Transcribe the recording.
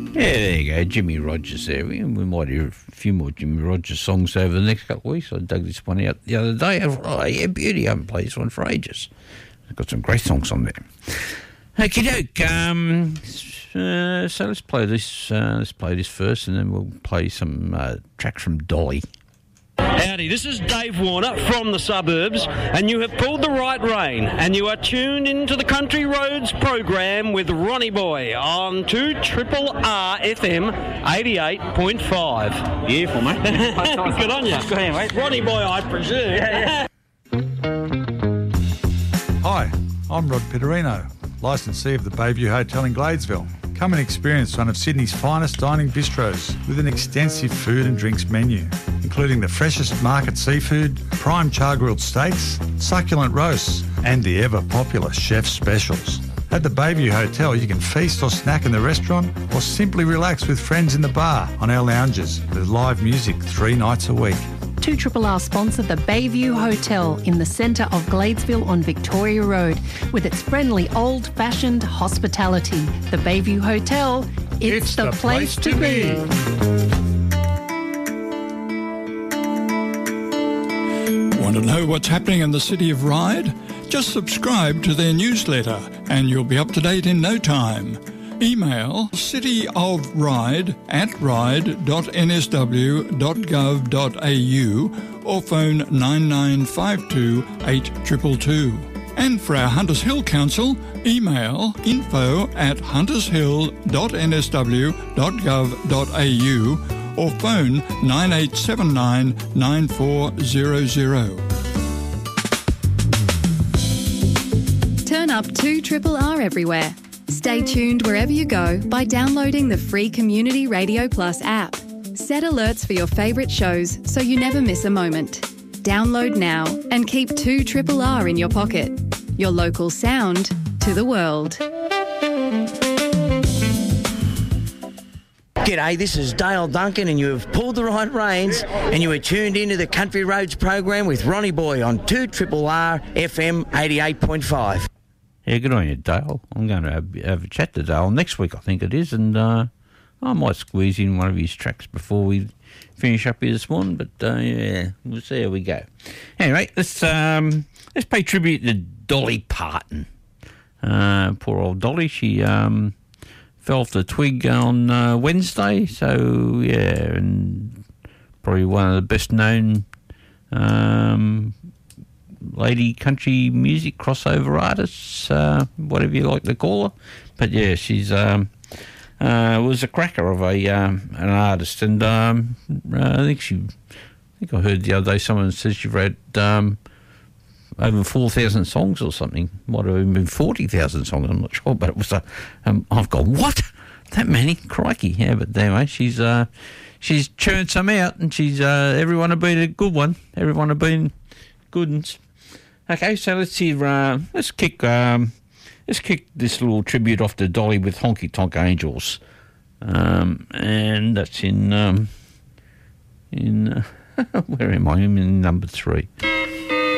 Yeah, there you go, Jimmy Rogers there. We might hear a few more Jimmy Rogers songs over the next couple of weeks. I dug this one out the other day. Oh, yeah, beauty. I haven't played this one for ages. I've got some great songs on there. Okie doke. So let's play this. Let's play this first, and then we'll play some tracks from Dolly. Howdy, this is Dave Warner from the suburbs, and you have pulled the right rein, and you are tuned into the Country Roads program with Ronnie Boy on 2RRR FM 88.5. Beautiful, mate. Good on you. Go ahead, mate. Ronnie Boy, I presume. Yeah. Hi, I'm Rod Pitterino, licensee of the Bayview Hotel in Gladesville. Come and experience one of Sydney's finest dining bistros with an extensive food and drinks menu, including the freshest market seafood, prime char-grilled steaks, succulent roasts, and the ever-popular chef specials. At the Bayview Hotel, you can feast or snack in the restaurant or simply relax with friends in the bar on our lounges with live music 3 nights a week. 2RRR sponsor the Bayview Hotel in the centre of Gladesville on Victoria Road with its friendly old-fashioned hospitality. The Bayview Hotel, it's the place to be. Want to know what's happening in the city of Ryde? Just subscribe to their newsletter and you'll be up to date in no time. Email cityofryde@ryde.nsw.gov.au or phone 9952 8222. And for our Hunters Hill Council, email info@huntershill.nsw.gov.au or phone 9879 9400. Turn up 2RRR everywhere. Stay tuned wherever you go by downloading the free Community Radio Plus app. Set alerts for your favourite shows so you never miss a moment. Download now and keep 2RRR in your pocket. Your local sound to the world. G'day, this is Dale Duncan, and you have pulled the right reins, and you are tuned into the Country Roads program with Ronnie Boy on 2RRR FM 88.5. Yeah, good on you, Dale. I'm going to have a chat to Dale next week, I think it is, and I might squeeze in one of his tracks before we finish up here this morning, but yeah, we'll see how we go. Anyway, let's pay tribute to Dolly Parton. Poor old Dolly, she fell off the twig on Wednesday, so yeah, and probably one of the best known lady country music crossover artists, whatever you like to call her. But yeah, she's was a cracker of an artist, and I think I heard the other day someone said she wrote over 4,000 songs or something. Might have even been 40,000 songs. I'm not sure, but it was I've gone, what? That many? Crikey! Yeah, but anyway, she's churned some out, and she's everyone have been a good one. Everyone have been good ones. Okay, so let's see. Let's kick this little tribute off to Dolly with Honky Tonk Angels, and that's in where am I? I'm in number 3.